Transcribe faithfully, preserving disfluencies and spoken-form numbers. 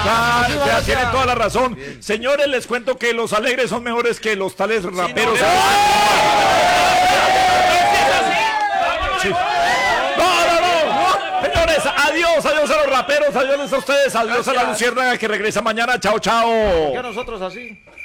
Ah, ya tienen toda la razón. Bien. Señores, les cuento que los alegres son mejores que los tales raperos. Sí, no, sí. no, no, no. Señores, adiós, adiós a los raperos, adiós a ustedes, adiós Gracias. a la luciérnaga que regresa mañana. Chao, chao. ¿Por qué nosotros así?